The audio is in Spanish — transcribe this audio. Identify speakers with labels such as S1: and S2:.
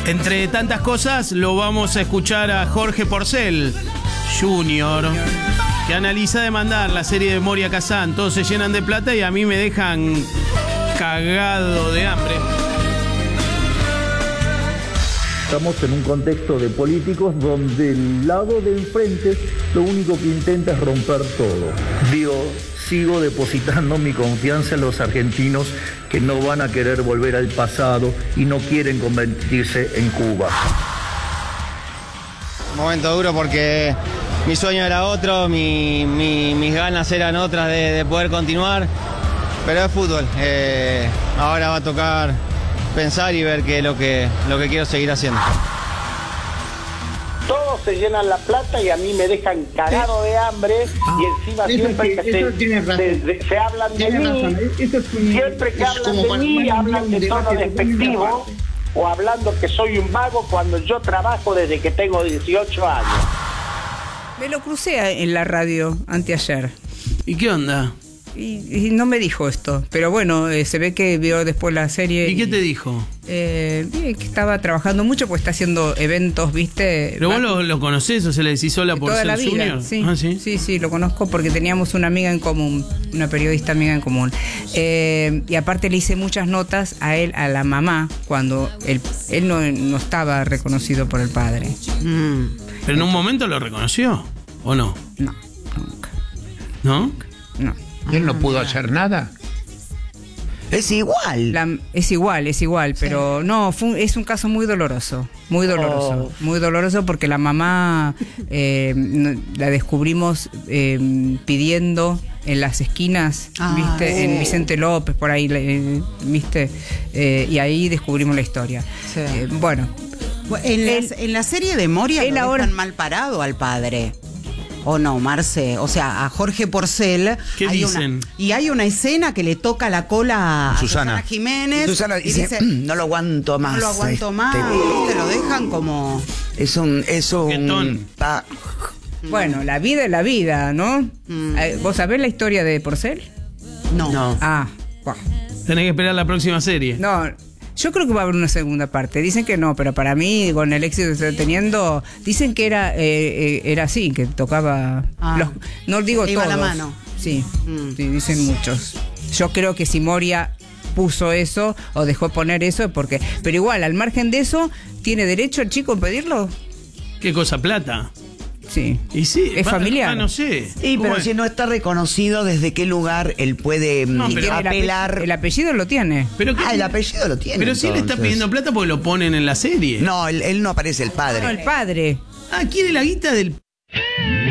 S1: Entre tantas cosas, lo vamos a escuchar a Jorge Porcel Jr., que analiza demandar la serie de Moria Kazan. Todos se llenan de plata y a mí me dejan cagado de hambre.
S2: Estamos en un contexto de políticos donde el lado de enfrente lo único que intenta es romper todo. Sigo depositando mi confianza en los argentinos que no van a querer volver al pasado y no quieren convertirse en Cuba.
S3: Momento duro porque mi sueño era otro, mis ganas eran otras de poder continuar, pero es fútbol. Ahora va a tocar pensar y ver qué es lo que quiero seguir haciendo.
S4: Todos se llenan la plata y a mí me dejan cagado de hambre y encima siempre que se hablan de mí, siempre que hablan de mí hablan de tono despectivo o hablando que soy un vago cuando yo trabajo desde que tengo 18 años.
S5: Me lo crucé en la radio anteayer.
S1: ¿Y qué onda?
S5: Y no me dijo esto, pero bueno, se ve que vio después la serie.
S1: ¿Y qué te dijo?
S5: Que estaba trabajando mucho porque está haciendo eventos, ¿viste?
S1: ¿Pero vos lo conocés o se le decís hola por
S5: toda
S1: ser
S5: la vida,
S1: junior?
S5: Sí.
S1: ¿Ah, sí?
S5: Sí, lo conozco porque teníamos una amiga en común, una periodista amiga en común. Y aparte le hice muchas notas a él, a la mamá, cuando él no estaba reconocido por el padre.
S1: ¿Pero en un momento lo reconoció o no?
S5: No, nunca.
S1: ¿No?
S5: No.
S6: ¿Y él no pudo hacer nada?
S7: Es igual.
S5: Es igual, pero no, es un caso muy doloroso, muy doloroso porque la mamá la descubrimos pidiendo en las esquinas, ¿viste? En Vicente López, por ahí, ¿viste? Y ahí descubrimos la historia.
S7: Sí.
S5: Bueno.
S7: En la serie de Moria lo
S5: ahora
S7: dejan mal parado al padre. ¿O no, Marce? O sea, a Jorge Porcel.
S1: ¿Qué dicen?
S7: Y hay una escena que le toca la cola a
S6: Susana
S7: Jiménez.
S8: Susana dice, no lo aguanto más.
S7: No lo aguanto más. Te lo dejan como...
S8: Es un
S5: Bueno, la vida es la vida, ¿no? ¿Vos sabés la historia de Porcel?
S7: No.
S5: Wow.
S1: Tenés que esperar la próxima serie.
S5: No, yo creo que va a haber una segunda parte. Dicen que no, pero para mí, con el éxito que está teniendo, dicen que era así, que tocaba... no digo
S7: iba
S5: todos.
S7: la mano.
S5: Sí, sí, dicen muchos. Yo creo que si Moria puso eso o dejó poner eso, porque... Pero igual, al margen de eso, ¿tiene derecho el chico a pedirlo?
S1: ¿Qué cosa? ¿Plata?
S5: Sí.
S1: Y sí,
S5: es familiar.
S1: No sé.
S8: Sí, pero si no está reconocido, ¿desde qué lugar él puede apelar?
S5: El apellido lo tiene.
S1: ¿Pero
S8: el apellido lo tiene.
S1: Pero si él está pidiendo plata porque lo ponen en la serie.
S8: No, él no aparece el padre.
S5: No, el padre.
S1: Quiere la guita del...